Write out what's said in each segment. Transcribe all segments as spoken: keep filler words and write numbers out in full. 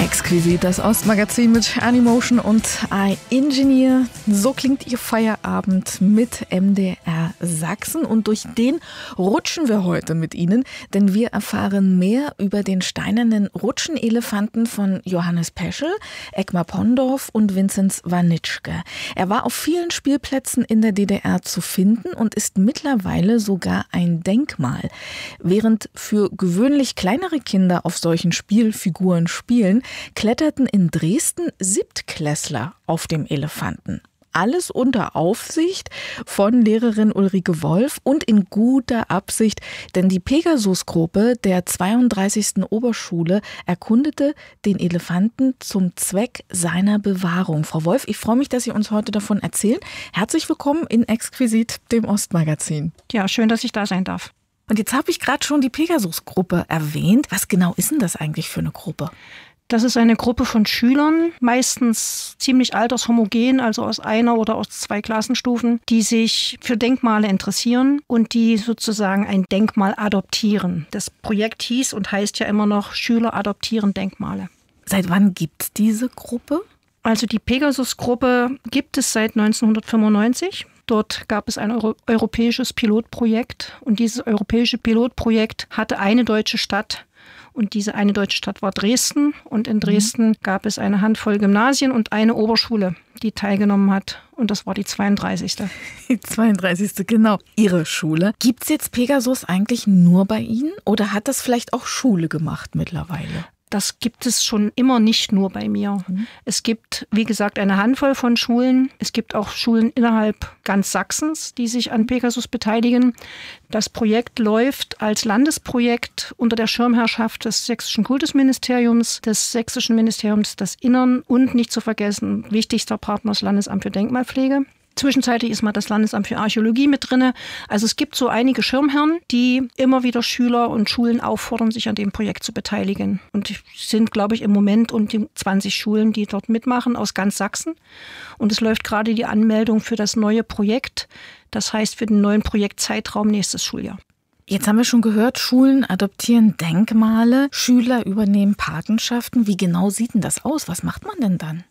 Exquisit, das Ostmagazin mit Animotion und iEngineer. So klingt Ihr Feierabend mit M D R Sachsen. Und durch den rutschen wir heute mit Ihnen, denn wir erfahren mehr über den steinernen Rutschenelefanten von Johannes Peschel, Eckmar Pondorf und Vinzenz Warnitschke. Er war auf vielen Spielplätzen in der D D R zu finden und ist mittlerweile sogar ein Denkmal. Während für gewöhnlich kleinere Kinder auf solchen Spielfiguren spielen, kletterten in Dresden Siebtklässler auf dem Elefanten. Alles unter Aufsicht von Lehrerin Ulrike Wolf und in guter Absicht, denn die Pegasus-Gruppe der zweiunddreißigsten Oberschule erkundete den Elefanten zum Zweck seiner Bewahrung. Frau Wolf, ich freue mich, dass Sie uns heute davon erzählen. Herzlich willkommen in Exquisit, dem Ostmagazin. Ja, schön, dass ich da sein darf. Und jetzt habe ich gerade schon die Pegasus-Gruppe erwähnt. Was genau ist denn das eigentlich für eine Gruppe? Das ist eine Gruppe von Schülern, meistens ziemlich altershomogen, also aus einer oder aus zwei Klassenstufen, die sich für Denkmale interessieren und die sozusagen ein Denkmal adoptieren. Das Projekt hieß und heißt ja immer noch Schüler adoptieren Denkmale. Seit wann gibt es diese Gruppe? Also die Pegasus-Gruppe gibt es seit neunzehnhundertfünfundneunzig. Dort gab es ein Euro- europäisches Pilotprojekt und dieses europäische Pilotprojekt hatte eine deutsche Stadt. Und diese eine deutsche Stadt war Dresden. Und in Dresden mhm. gab es eine Handvoll Gymnasien und eine Oberschule, die teilgenommen hat. Und das war die zweiunddreißigste. Die zweiunddreißigste, genau. Ihre Schule. Gibt es jetzt Pegasus eigentlich nur bei Ihnen? Oder hat das vielleicht auch Schule gemacht mittlerweile? Das gibt es schon immer nicht nur bei mir. Mhm. Es gibt, wie gesagt, eine Handvoll von Schulen. Es gibt auch Schulen innerhalb ganz Sachsens, die sich an Pegasus beteiligen. Das Projekt läuft als Landesprojekt unter der Schirmherrschaft des Sächsischen Kultusministeriums, des Sächsischen Ministeriums des Innern und nicht zu vergessen, wichtigster Partner das Landesamt für Denkmalpflege. Zwischenzeitlich ist mal das Landesamt für Archäologie mit drin. Also es gibt so einige Schirmherren, die immer wieder Schüler und Schulen auffordern, sich an dem Projekt zu beteiligen. Und es sind, glaube ich, im Moment um die zwanzig Schulen, die dort mitmachen, aus ganz Sachsen. Und es läuft gerade die Anmeldung für das neue Projekt. Das heißt für den neuen Projektzeitraum nächstes Schuljahr. Jetzt haben wir schon gehört, Schulen adoptieren Denkmale, Schüler übernehmen Patenschaften. Wie genau sieht denn das aus? Was macht man denn dann?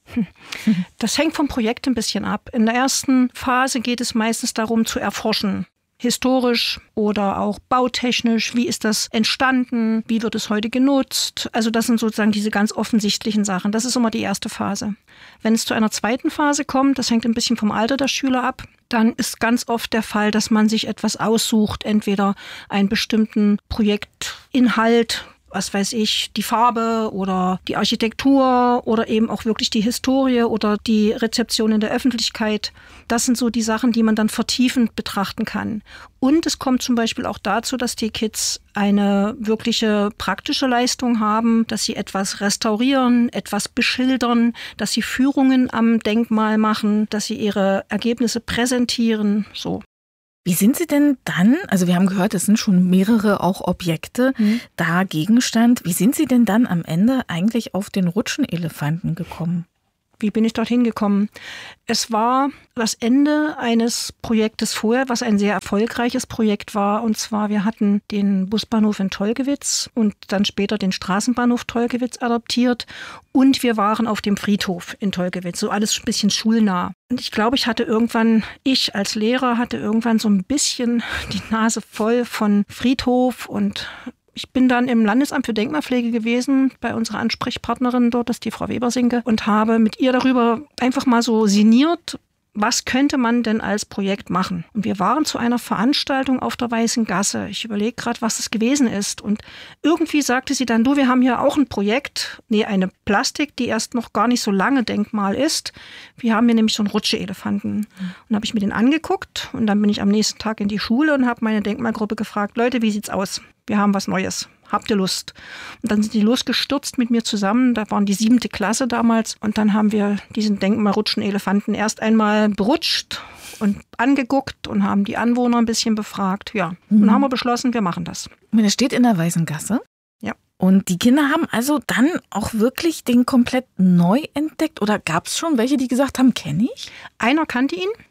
Das hängt vom Projekt ein bisschen ab. In der ersten Phase geht es meistens darum zu erforschen. Historisch oder auch bautechnisch, wie ist das entstanden, wie wird es heute genutzt? Also das sind sozusagen diese ganz offensichtlichen Sachen. Das ist immer die erste Phase. Wenn es zu einer zweiten Phase kommt, das hängt ein bisschen vom Alter der Schüler ab, dann ist ganz oft der Fall, dass man sich etwas aussucht, entweder einen bestimmten Projektinhalt, was weiß ich, die Farbe oder die Architektur oder eben auch wirklich die Historie oder die Rezeption in der Öffentlichkeit. Das sind so die Sachen, die man dann vertiefend betrachten kann. Und es kommt zum Beispiel auch dazu, dass die Kids eine wirkliche praktische Leistung haben, dass sie etwas restaurieren, etwas beschildern, dass sie Führungen am Denkmal machen, dass sie ihre Ergebnisse präsentieren, so. Wie sind Sie denn dann, also wir haben gehört, es sind schon mehrere auch Objekte, mhm. da Gegenstand. Wie sind Sie denn dann am Ende eigentlich auf den Rutschenelefanten gekommen? Wie bin ich dorthin gekommen? Es war das Ende eines Projektes vorher, was ein sehr erfolgreiches Projekt war. Und zwar, wir hatten den Busbahnhof in Tolgewitz und dann später den Straßenbahnhof Tolgewitz adoptiert. Und wir waren auf dem Friedhof in Tolgewitz, so alles ein bisschen schulnah. Und ich glaube, ich hatte irgendwann, ich als Lehrer hatte irgendwann so ein bisschen die Nase voll von Friedhof und ich bin dann im Landesamt für Denkmalpflege gewesen, bei unserer Ansprechpartnerin dort, das ist die Frau Webersinke, und habe mit ihr darüber einfach mal so sinniert, was könnte man denn als Projekt machen? Und wir waren zu einer Veranstaltung auf der Weißen Gasse. Ich überlege gerade, was das gewesen ist. Und irgendwie sagte sie dann, du, wir haben hier auch ein Projekt, nee, eine Plastik, die erst noch gar nicht so lange Denkmal ist. Wir haben hier nämlich so einen Rutscheelefanten. Mhm. Und habe ich mir den angeguckt und dann bin ich am nächsten Tag in die Schule und habe meine Denkmalgruppe gefragt, Leute, wie sieht's aus? Wir haben was Neues. Habt ihr Lust? Und dann sind die losgestürzt mit mir zusammen. Da waren die siebte Klasse damals. Und dann haben wir diesen Denkmalrutschen-Elefanten erst einmal berutscht und angeguckt und haben die Anwohner ein bisschen befragt. Ja, mhm. Und haben wir beschlossen, wir machen das. Und der steht in der Weißen Gasse? Ja. Und die Kinder haben also dann auch wirklich den komplett neu entdeckt? Oder gab es schon welche, die gesagt haben, kenne ich? Einer kannte ihn.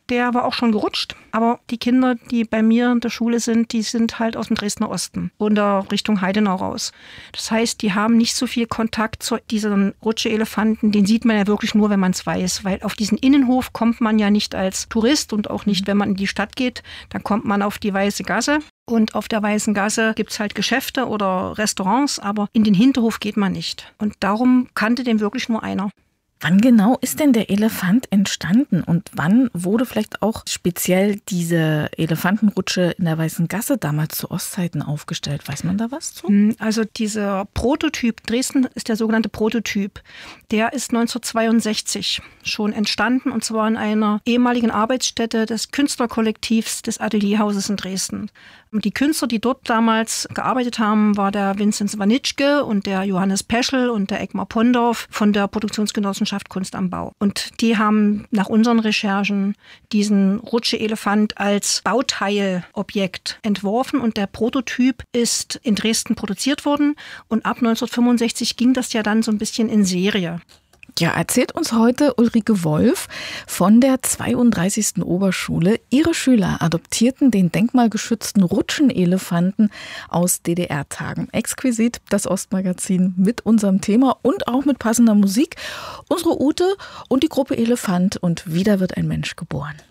der war auch schon gerutscht. Aber die Kinder, die bei mir in der Schule sind, die sind halt aus dem Dresdner Osten oder Richtung Heidenau raus. Das heißt, die haben nicht so viel Kontakt zu diesen Rutscheelefanten. Den sieht man ja wirklich nur, wenn man es weiß. Weil auf diesen Innenhof kommt man ja nicht als Tourist und auch nicht, wenn man in die Stadt geht. Dann kommt man auf die Weiße Gasse. Und auf der Weißen Gasse gibt es halt Geschäfte oder Restaurants, aber in den Hinterhof geht man nicht. Und darum kannte den wirklich nur einer. Wann genau ist denn der Elefant entstanden und wann wurde vielleicht auch speziell diese Elefantenrutsche in der Weißen Gasse damals zu Ostzeiten aufgestellt? Weiß man da was zu? Also dieser Prototyp, Dresden ist der sogenannte Prototyp, der ist neunzehnhundertzweiundsechzig schon entstanden und zwar in einer ehemaligen Arbeitsstätte des Künstlerkollektivs des Atelierhauses in Dresden. Die Künstler, die dort damals gearbeitet haben, war der Vinzenz Wanitschke und der Johannes Peschel und der Egmar Pondorf von der Produktionsgenossenschaft Kunst am Bau. Und die haben nach unseren Recherchen diesen Rutscheelefant als Bauteilobjekt entworfen und der Prototyp ist in Dresden produziert worden und ab neunzehnhundertfünfundsechzig ging das ja dann so ein bisschen in Serie. Ja, erzählt uns heute Ulrike Wolf von der zweiunddreißigsten Oberschule. Ihre Schüler adoptierten den denkmalgeschützten Rutschenelefanten aus D D R-Tagen. Exquisit, das Ostmagazin mit unserem Thema und auch mit passender Musik. Unsere Ute und die Gruppe Elefant und wieder wird ein Mensch geboren.